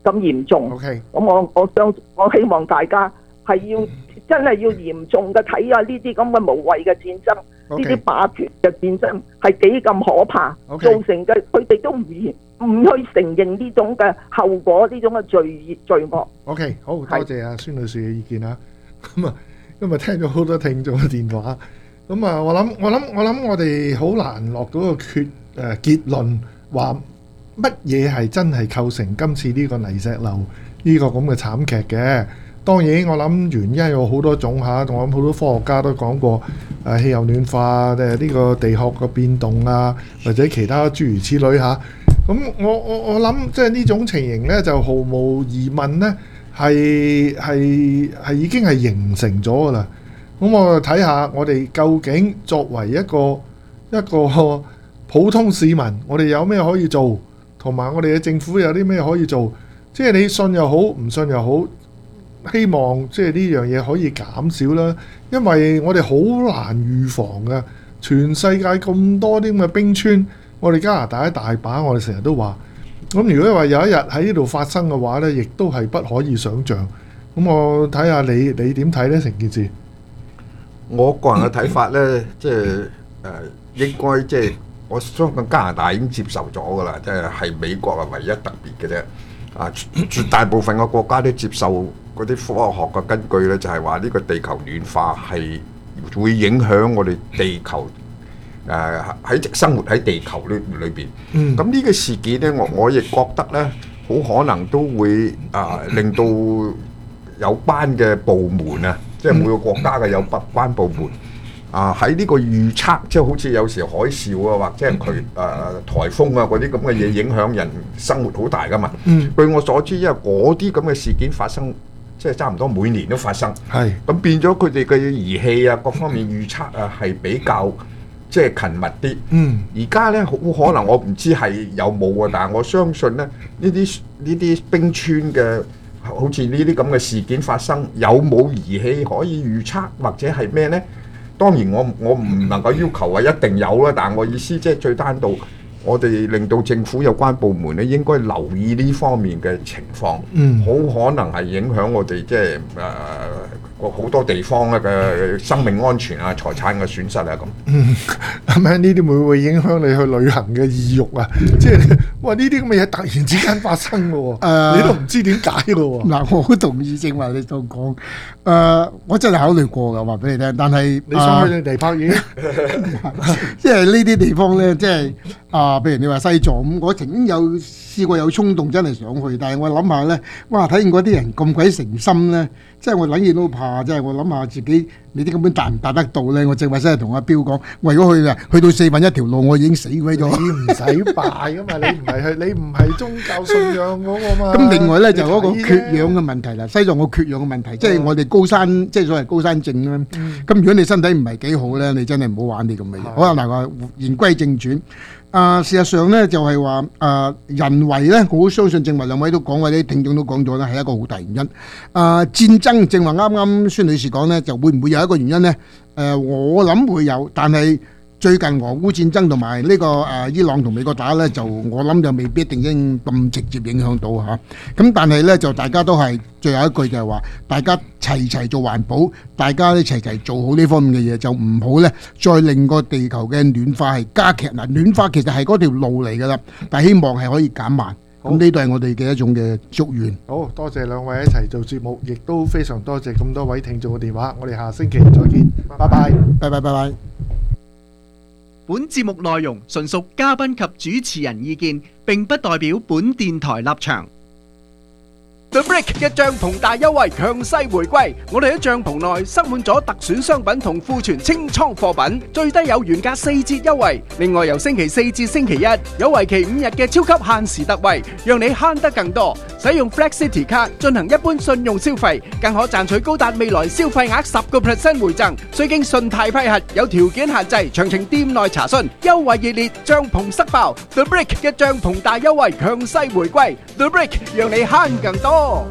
咁嚴重。 OK， 咁我我相我希望大家係要真係要嚴重嘅睇下呢啲咁嘅無謂嘅戰爭，呢 OK 啲霸權嘅戰爭係幾咁可怕 OK 造成嘅佢哋都唔唔去承認呢種嘅後果，呢種嘅罪罪惡。 OK， 好多謝阿孫女士嘅意見啦。咁啊，今日聽咗好多聽眾嘅電話，咁啊，我諗我諗我諗我哋好難落到個決誒結論，話乜嘢係真係構成今次呢個泥石流呢個咁嘅慘劇嘅。當然我諗原因有好多種嚇，我諗好多科學家都講過誒氣候暖化誒呢個地殼嘅變動啊，或者其他諸如此類嚇。咁我我我諗即係呢種情形呢，就毫無疑問呢係係係已經係形成咗噶啦。咁我睇下我哋究竟作為一個一個普通市民，我哋有咩可以做，同埋我哋嘅政府有啲咩可以做。即係你信又好，唔信又好，希望即係呢樣嘢可以減少啦。因為我哋好難預防㗎，全世界咁多啲咁嘅冰川。我哋加拿大一大把，我哋成日都話，咁如果話有一日喺呢度發生嘅話呢，亦都係不可以想像。咁我睇下你你點睇呢成件事？ 我個人嘅睇法呢，即係誒應該即係我相信加拿大已經接受咗㗎啦，即係係美國係唯一特別嘅啫。啊，絕大部分嘅國家都接受嗰啲科學嘅根據呢，就係話呢個地球暖化係會影響我哋地球。誒喺、呃、生活喺地球裏裏邊，咁呢、嗯、個事件呢，我我亦覺得呢，好可能都會啊、呃、令到有關嘅部門啊，即係每個國家嘅有關部門啊喺呢個預測，即係好似有時海嘯啊，或者係佢誒颱風啊嗰啲咁嘅嘢影響人生活好大噶嘛。嗯、據我所知，因為嗰啲咁嘅事件發生，即係差唔多每年都發生。係咁變咗佢哋嘅儀器啊，各方面預測啊係比較。即係勤密啲，嗯，而家咧好可能我唔知係有冇啊，但係我相信咧呢啲呢啲冰川嘅好似呢啲咁嘅事件發生，有冇儀器可以預測或者係咩呢？當然我我唔能夠要求話一定有啦，但係我意思即係最單到我哋令到政府有關部門咧應該留意呢方面嘅情況，嗯，好可能係影響我哋即係誒。呃好多地方咧嘅生命安全啊、財產嘅損失啊咁。 嗯，係咪呢啲會唔會影響你去旅行嘅意欲啊？即係哇，呢啲咁嘅嘢突然之間發生嘅喎，呃、你都唔知點解嘅喎。嗱、 呃，我好同意正話你所講。誒、呃，我真係考慮過嘅，話俾你聽。但係你想去尼泊爾？ 即係呢啲地方咧，即係啊，譬如你話西藏咁，我曾經有試過有衝動真係想去，但係我諗下咧，哇！睇見嗰啲人咁鬼誠心咧，即係我諗嘢都怕。即係我諗下自己，你啲根本達唔達得到咧？我正話真係同阿彪講，我如果去啊，去到四分一條路，我已經死鬼咗。 你唔使拜噶嘛，你唔係去，你唔係宗教信仰嗰個嘛。 咁另外咧就嗰個缺氧嘅問題啦，西藏個缺氧嘅問題，即係我哋高山，即係所謂高山症啦。咁如果你身體唔係幾好咧，你真係唔好玩啲咁嘅嘢。好啦，嗱，我言歸正傳。啊、呃，事實上咧就係話啊，人為咧，我好相信正話兩位都講過，啲聽眾都講咗啦，係一個好大原因。啊、呃，戰爭正話啱啱孫女士講咧，就會唔會有一個原因咧？誒、呃，我諗會有，但係最近俄烏戰爭同埋呢個誒、呃、伊朗同美國打咧，就我諗就未必一定應咁直接影響到嚇。咁、啊、但係咧就大家都係最後一句就係話，大家齊齊做環保，大家咧齊齊做好呢方面嘅嘢，就唔好咧再令個地球嘅暖化係加劇。嗱，暖化其實係嗰條路嚟㗎啦，但係希望係可以減慢。咁呢度係我哋嘅一種嘅祝願。 好多謝兩位一齊做節目，亦都非常多謝咁多位聽眾嘅電話。我哋下星期再見，拜拜， 拜拜，拜拜。 本節目內容純屬嘉賓及主持人意見，並不代表本電台立場。The Brick 嘅帳篷大優惠強勢回歸，我哋喺帳篷內塞滿咗特選商品同庫存清倉貨品，最低有原價四折優惠。另外由星期四至星期一有為期五日嘅超級限時特惠，讓你慳得更多。使用 Flex City 卡進行一般信用消費，更可賺取高達未來消費額十個 percent 回贈，需經信貸批核，有條件限制，詳情店內查詢。優惠熱烈，帳篷塞爆 ！The Brick 嘅帳篷大優惠強勢回歸 ，The Brick 讓你慳更多。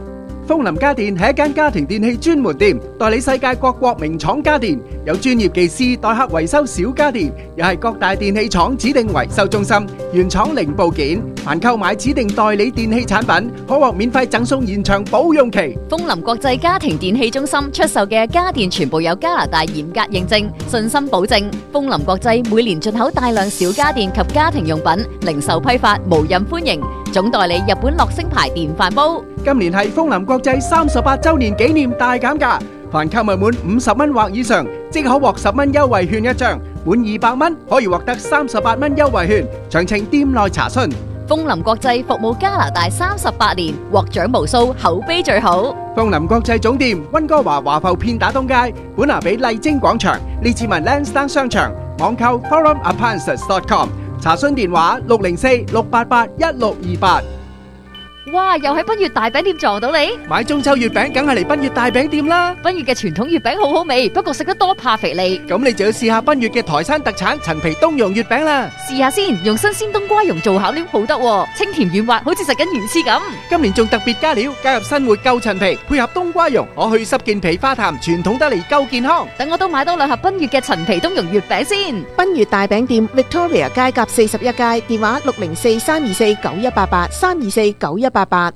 風林家電係一間家庭電器專門店，代理世界各國名廠家電，有專業技師代客維修小家電，又係各大電器廠指定維修中心，原廠零部件。凡購買指定代理電器產品，可獲免費贈送延長保用期。 風林國際家庭電器中心出售嘅家電全部有加拿大嚴格認證，信心保證。風林國際每年進口大量小家電及家庭用品，零售批發無任歡迎。總代理日本樂聲牌電飯煲。 今年係風林國際三十八周年紀念大減價，凡購物滿五十蚊或以上，即可獲十蚊優惠券一張；滿二百蚊可以獲得三十八蚊優惠券。詳情店內查詢。 風林國際服務加拿大三十八年，獲獎無數，口碑最好。 風林國際總店溫哥華華埠片打東街，本拿比麗晶廣場，列治文 Lansdowne 商場，網購 forum appliances dot com。查詢電話六零四六八八一六二八。 哇！又喺賓悅大餅店撞到你， 買中秋月餅梗係嚟賓悅大餅店啦。 賓悅嘅傳統月餅好好味，不過食得多怕肥膩。 咁你就要試下賓悅嘅台山特產陳皮冬蓉月餅啦。 試下先，用新鮮冬瓜蓉做餡料好得喎，清甜軟滑，好似食緊魚翅咁。 今年仲特別加料，加入新活舊陳皮，配合冬瓜蓉，我去濕健脾化痰，傳統得嚟夠健康。 等我都買多兩盒賓悅嘅陳皮冬蓉月餅先。 賓悅大餅店 Victoria 街甲四十一街，電話六零四三二四九一八八三二四九一八八。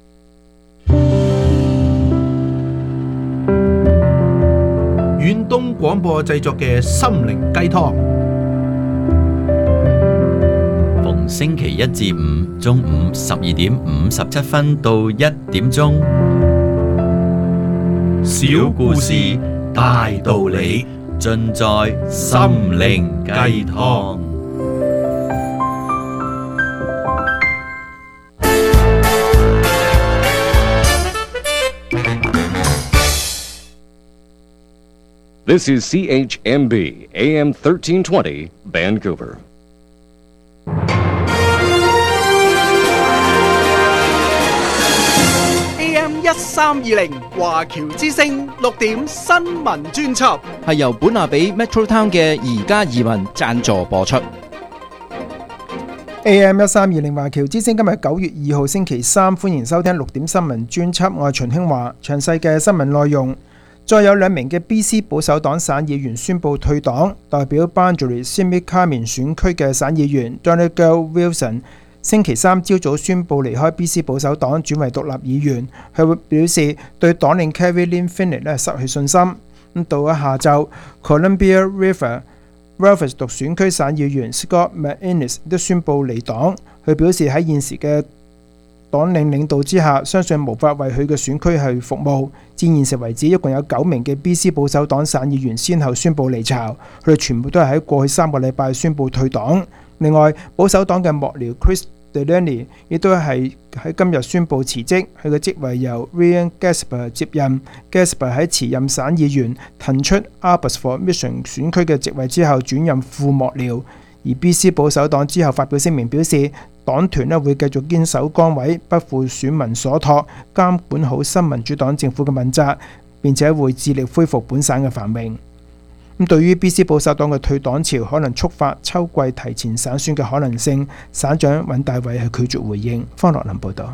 遠東廣播製作嘅心靈雞湯， 逢星期一至五中午十二點五十七分到一點鐘，小故事大道理，盡在心靈雞湯。 This is C H M B A M thirteen twenty Vancouver. A M 一三二零華僑之聲六點新聞專輯， 係由本拿比 Metro Town 嘅宜家移民贊助播出。 A M 一三二零華僑之聲今日九月二號星期三，歡迎收聽六點新聞專輯，我係秦興華。詳細嘅新聞內容。再有兩名嘅 B C 保守黨省議員宣布退黨，代表 Boundary-Similkameen 選區嘅省議員 Donegal Wilson 星期三朝早宣布離開 B C 保守黨，轉為獨立議員。佢會表示對黨領 Carrie-Lynne Findlay 咧失去信心。咁到咗下晝 ，Columbia River Rovers 獨選區省議員 Scott McInnes 都宣布離黨。佢表示喺現時嘅黨領領導之下，相信無法為佢嘅選區去服務。至現時為止，一共有九名嘅 B C 保守黨省議員先後宣布離巢，佢哋全部都係喺過去三個禮拜宣布退黨。另外，保守黨嘅幕僚 Chris Delaney 亦都係喺今日宣布辭職，佢嘅職位由 Ryan Gasper 接任。Gasper 喺辭任省議員騰出 Abbotsford Mission 選區嘅職位之後，轉任副幕僚。而 B C 保守黨之後發表聲明表示，黨團咧會繼續堅守崗位，不負選民所託，監管好新民主黨政府嘅問責，並且會致力恢復本省嘅繁榮。咁對於 B C 保守黨嘅退黨潮可能觸發秋季提前省選嘅可能性，省長尹大偉係拒絕回應。方樂林報導。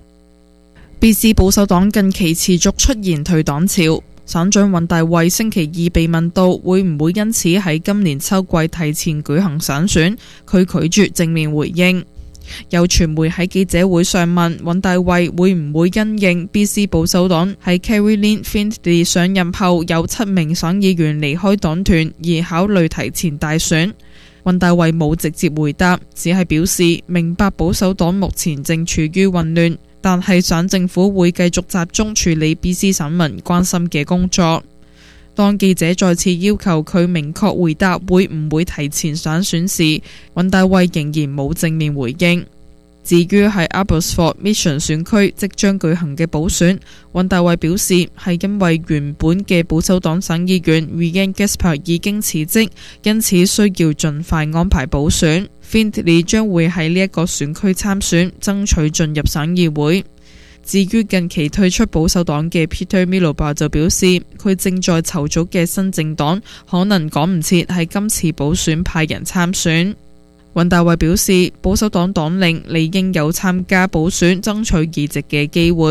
B C 保守黨近期持續出現退黨潮。省長尹大偉星期二被問到會唔會因此喺今年秋季提前舉行省選，佢拒絕正面回應。有傳媒喺記者會上問尹大偉會唔會因應 B C 保守黨喺 Carrie-Lynne Findlay 上任後有七名省議員離開黨團而考慮提前大選，尹大偉冇直接回答，只係表示明白保守黨目前正處於混亂，但係省政府會繼續集中處理 B C 省民關心嘅工作。當記者再次要求佢明確回答會唔會提前省選時，尹大偉仍然冇正面回應。至於喺 Abbotsford Mission 選區即將舉行嘅補選，尹大偉表示係因為原本嘅保守黨省議員 Ryan Gasper 已經辭職，因此需要盡快安排補選。Findlay 將會喺呢一個選區參選，爭取進入省議會。至於近期退出保守黨嘅 Peter Miloba 就表示，佢正在籌組嘅新政黨可能趕唔切喺今次補選派人參選。尹大偉表示，保守黨黨領理應有參加補選爭取議席嘅機會。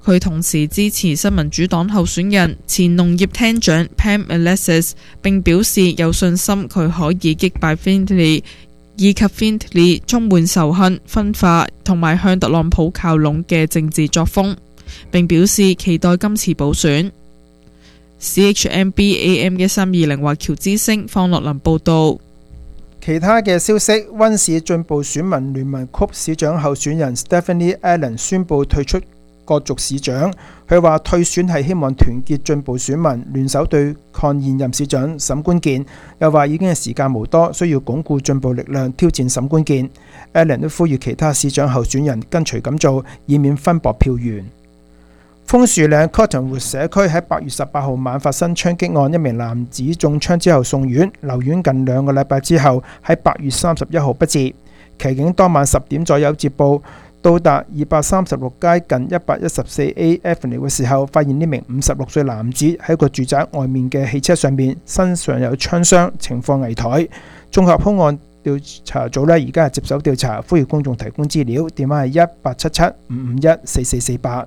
佢同時支持新民主黨候選人前農業廳長 Pam Alexis， 並表示有信心佢可以擊敗 Findlay， 以及 Findlay 充滿仇恨、分化同埋向特朗普靠攏嘅政治作風，並表示期待今次補選。C H M B A M 一三二零華僑之聲方樂林報導。 其他嘅消息，溫市進步選民聯盟曲市長候選人 Stephanie Allen 宣布退出角逐市長。佢話退選係希望團結進步選民聯手對抗現任市長沈關鍵，又話已經係時間無多，需要鞏固進步力量挑戰沈關鍵。Allen 都呼籲其他市長候選人跟隨咁做，以免分薄票源。楓樹嶺 Cottonwood 社區喺八月十八號晚發生槍擊案，一名男子中槍之後送院，留院近兩個禮拜之後喺八月三十一號不治。騎警當晚十點左右接報，到達二百三十六街近一百一十四 A Avenue 嘅時候，發現呢名五十六歲男子喺個住宅外面嘅汽車上面，身上有槍傷，情況危殆。綜合兇案調查組呢，而家係接手調查，呼籲公眾提供資料，電話係一八七七五五一四四四八。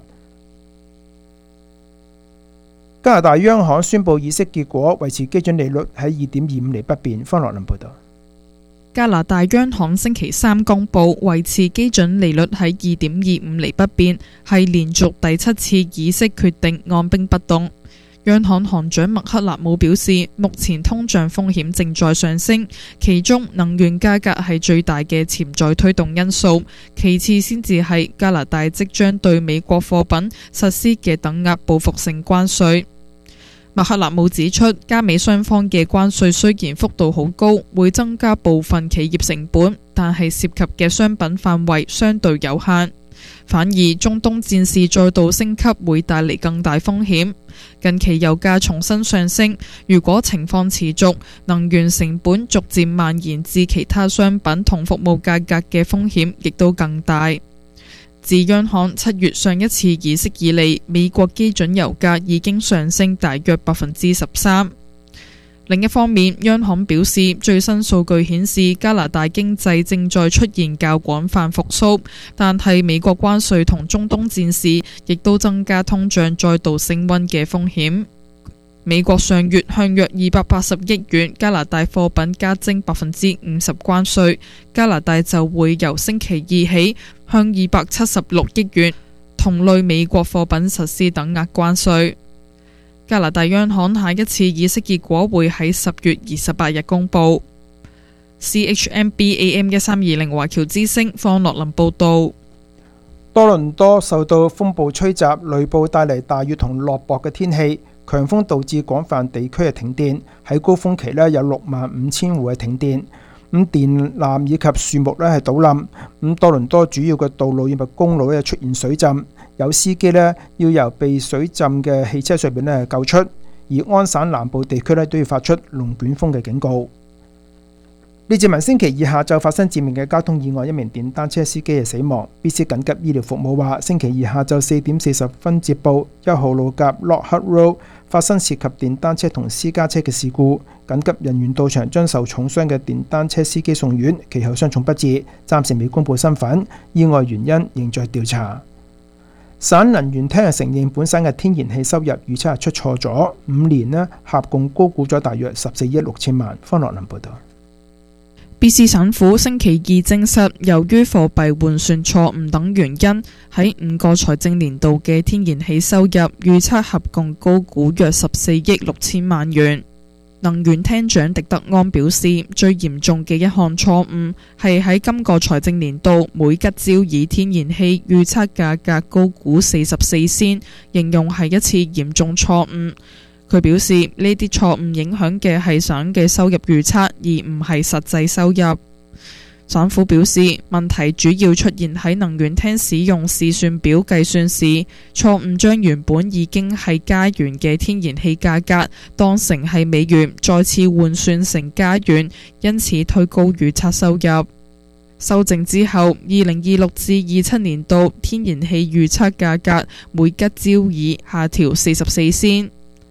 加拿大央行宣布議息結果，維持基準利率喺二點二五厘不變。方樂林報道。 加拿大央行星期三公布維持基準利率喺二點二五厘不變，係連續第七次議息決定按兵不動。央行行長麥克納姆表示，目前通脹風險正在上升，其中能源價格係最大嘅潛在推動因素，其次先至係加拿大即將對美國貨品實施嘅等額報復性關稅。麥克納姆指出，加美雙方嘅關稅雖然幅度好高，會增加部分企業成本，但係涉及嘅商品範圍相對有限。反而中東戰事再度升級會帶嚟更大風險。近期油價重新上升，如果情況持續，能源成本逐漸蔓延至其他商品同服務價格嘅風險亦都更大。自央行七月上一次議息以嚟，美國基準油價已經上升大約百分之十三。另一方面，央行表示，最新數據顯示加拿大經濟正在出現較廣泛復甦，但係美國關稅同中東戰事亦都增加通脹再度升溫嘅風險。美國上月向約二百八十億元加拿大貨品加徵百分之五十關稅，加拿大就會由星期二起向二百七十六億元同類美國貨品實施等額關稅。加拿大央行下一次議息結果會喺十月二十八日公佈。C H M B A M 一三二零華僑之聲方樂林報導。 多倫多受到風暴吹襲，雷暴帶嚟大雨同落雹嘅天氣，強風導致廣泛地區嘅停電。喺高峰期呢，有六萬五千戶嘅停電，咁電纜以及樹木呢係倒冧。咁多倫多主要嘅道路以及公路呢出現水浸，有司機呢要由被水浸嘅汽車上面呢救出，而安省南部地區呢都要發出龍捲風嘅警告。列治文星期二下晝發生致命嘅交通意外，一名電單車司機係死亡。B C 緊急醫療服務話，星期二下晝四點四十分接報，一號路夾 Lockhart Road 發生涉及電單車同私家車嘅事故，緊急人員到場將受重傷嘅電單車司機送院，其後傷重不治，暫時未公布身份，意外原因仍在調查。省能源廳承認本省嘅天然氣收入預測係出錯咗，五年呢合共高估咗大約十四億六千萬。方樂林報導。 B C 省府星期二證實，由於貨幣換算錯誤等原因，喺五個財政年度嘅天然氣收入預測合共高估約十四億六千萬元。能源廳長狄德安表示，最嚴重嘅一項錯誤係喺今個財政年度每吉焦耳天然氣預測價格高估四十四仙，形容係一次嚴重錯誤。佢表示，呢啲錯誤影響嘅係省嘅收入預測，而唔係實際收入。省府表示，問題主要出現喺能源廳使用試算表計算時，錯誤將原本已經係加元嘅天然氣價格當成係美元，再次換算成加元，因此推高預測收入。修正之後，二零二六至二七年度天然氣預測價格每吉焦耳下調四十四仙。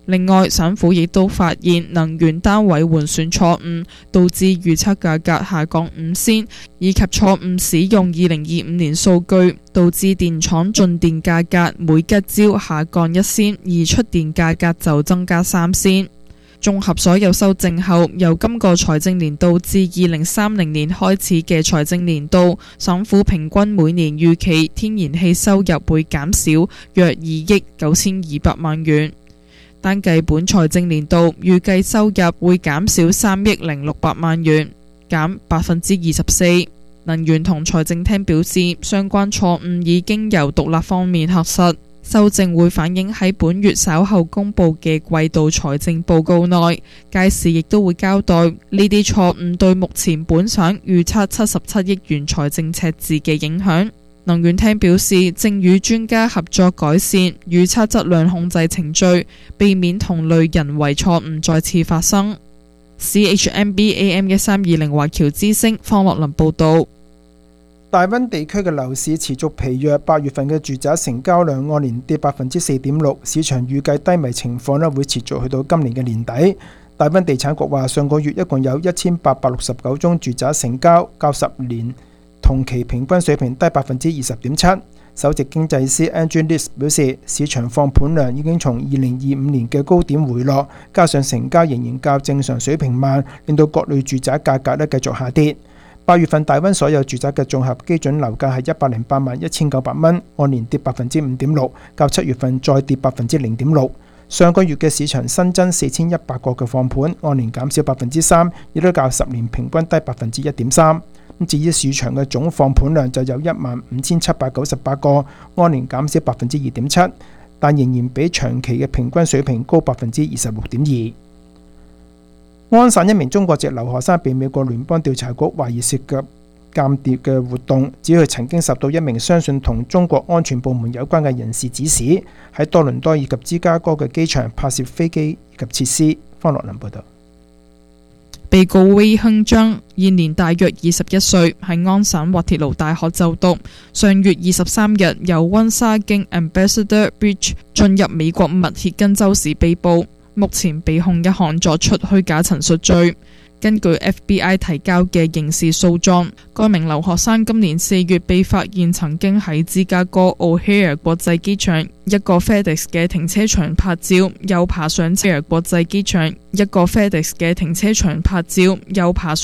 另外，省府亦都發現能源單位換算錯誤，導致預測價格下降五仙，以及錯誤使用二零二五年數據，導致電廠進電價格每吉焦下降一仙，而出電價格就增加三仙。綜合所有修正後，由今個財政年度至二零三零年開始嘅財政年度，省府平均每年預期天然氣收入會減少約二億九千二百萬元。單計本財政年度，預計收入會減少三億零六百萬元，減百分之二十四。能源同財政廳表示，相關錯誤已經由獨立方面核實，修正會反映喺本月稍後公佈嘅季度財政報告內，屆時亦都會交代呢啲錯誤對目前本省預測七十七億元財政赤字嘅影響。能源廳表示，正與專家合作改善預測質量控制程序，避免同類人為錯誤再次發生。C H M B A M 一三二零華僑之聲方樂林報導。 大溫地區嘅樓市持續疲弱，八月份嘅住宅成交量按年跌百分之四點六，市場預計低迷情況咧會持續去到今年嘅年底。大溫地產局話，上個月一共有一千八百六十九宗住宅成交，較十年同期平均水平低百分之二十點七。首席經濟師 Andrew List 表示，市場放盤量已經從二零二五年嘅高點回落，加上成交仍然較正常水平慢，令到各類住宅價格咧繼續下跌。八月份大溫所有住宅嘅綜合基準樓價係一百零八萬一千九百蚊，按年跌百分之五點六，較七月份再跌百分之零點六。上個月嘅市場新增四千一百個嘅放盤，按年減少百分之三，亦都較十年平均低百分之一點三。至於市場嘅總放盤量就有一萬五千七百九十八個，按年減少百分之二點七，但仍然比長期嘅平均水平高百分之二十六點二。安省一名中國籍留學生被美國聯邦調查局懷疑涉及間諜嘅活動，指佢曾經受到一名相信同中國安全部門有關嘅人士指使，喺多倫多以及芝加哥嘅機場拍攝飛機及設施。方樂林報道。 被告威亨章現年大約二十一歲，喺安省滑鐵盧大學就讀。上月二十三日由溫莎經 Ambassador Bridge 進入美國密歇根州時被捕，目前被控一項作出虛假陳述罪。根據 F B I 提交嘅刑事訴狀，該名留學生今年四月被發現曾經喺芝加哥 O'Hare 國際機場一個 FedEx 嘅停車場拍照，又爬上 O'Hare 國際機場一個 FedEx 嘅停車場拍照，又爬上